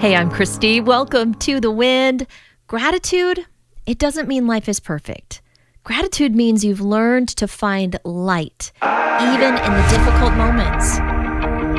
Hey, I'm Christy. Welcome to The Wind. Gratitude, it doesn't mean life is perfect. Gratitude means you've learned to find light, even in the difficult moments.